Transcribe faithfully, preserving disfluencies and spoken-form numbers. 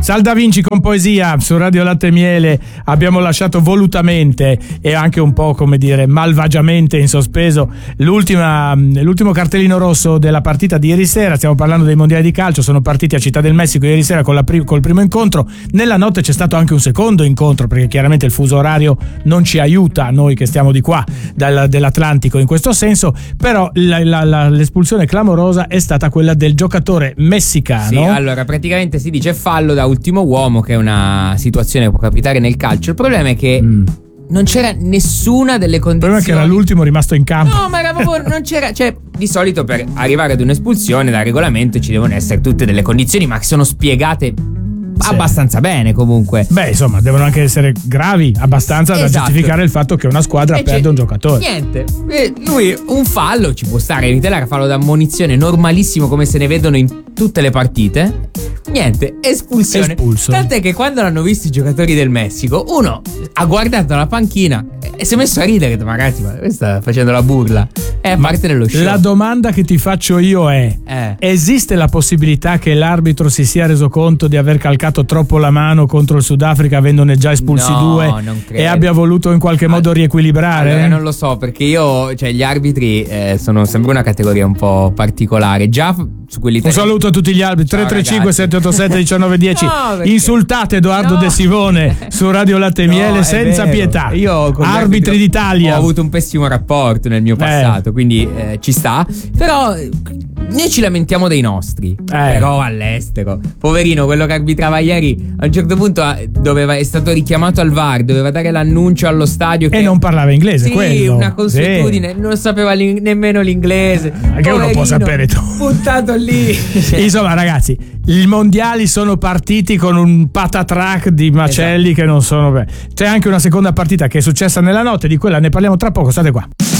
Sal Da Vinci con poesia su Radio Latte e Miele. Abbiamo lasciato volutamente e anche un po', come dire, malvagiamente in sospeso l'ultima, l'ultimo cartellino rosso della partita di ieri sera. Stiamo parlando dei mondiali di calcio, sono partiti a Città del Messico ieri sera con la pri- col primo incontro. Nella notte c'è stato anche un secondo incontro, perché chiaramente il fuso orario non ci aiuta, noi che stiamo di qua dal, dell'Atlantico in questo senso, però la, la, la, l'espulsione clamorosa è stata quella del giocatore messicano. Sì, allora praticamente si dice fallo da ultimo uomo, che è una situazione che può capitare nel calcio. Il problema è che mm. non c'era nessuna delle condizioni. Il problema è che era l'ultimo rimasto in campo. No, ma era proprio, non c'era, cioè di solito per arrivare ad un'espulsione da regolamento ci devono essere tutte delle condizioni, ma che sono spiegate sì. abbastanza bene comunque. Beh, insomma, devono anche essere gravi abbastanza esatto. da giustificare il fatto che una squadra e perde un giocatore. Niente, e lui un fallo ci può stare, evitare fallo da ammonizione normalissimo, come se ne vedono in tutte le partite. Niente, espulsione. Espulso. Tant'è che quando l'hanno visto i giocatori del Messico, uno ha guardato la panchina e si è messo a ridere, ha detto: ma ragazzi, ma questa sta facendo la burla. È a parte dello show. La domanda che ti faccio io è: eh. esiste la possibilità che l'arbitro si sia reso conto di aver calcato troppo la mano contro il Sudafrica, avendone già espulsi no, due, e abbia voluto in qualche modo All- riequilibrare? Allora non lo so, perché io, cioè gli arbitri eh, sono sempre una categoria un po' particolare. Già su quelli un saluto a tutti gli arbitri. Tre tre cinque sette otto sette uno nove uno zero. No, perché... insultate Edoardo no. De Simone su Radio Latte e Miele, no, senza vero. pietà. Io con arbitri d'Italia ho avuto un pessimo rapporto nel mio passato, eh. quindi eh, ci sta. Però noi ci lamentiamo dei nostri, eh. però all'estero, poverino, quello che arbitrava ieri a un certo punto doveva, è stato richiamato al V A R, doveva dare l'annuncio allo stadio che... e non parlava inglese. Sì, quello. una consuetudine, sì. non sapeva li, nemmeno l'inglese. Eh, che uno può sapere tu. Buttato lì. Insomma, ragazzi, i mondiali sono partiti con un patatrack di macelli esatto. che non sono beh. C'è anche una seconda partita che è successa nella notte, di quella ne parliamo tra poco, state qua.